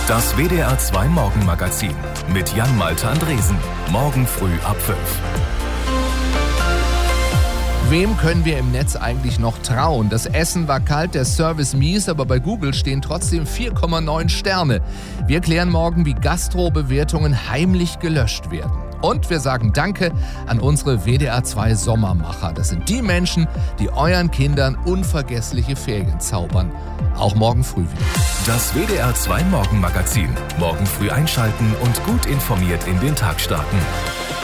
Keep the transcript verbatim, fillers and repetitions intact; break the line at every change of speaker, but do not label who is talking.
Das W D R zwei Morgenmagazin mit Jan-Malte Andresen. Morgen früh ab fünf.
Wem können wir im Netz eigentlich noch trauen? Das Essen war kalt, der Service mies, aber bei Google stehen trotzdem vier Komma neun Sterne. Wir klären morgen, wie Gastro-Bewertungen heimlich gelöscht werden. Und wir sagen Danke an unsere W D R zwei Sommermacher. Das sind die Menschen, die euren Kindern unvergessliche Ferien zaubern. Auch morgen früh wieder.
Das W D R zwei Morgenmagazin. Morgen früh einschalten und gut informiert in den Tag starten.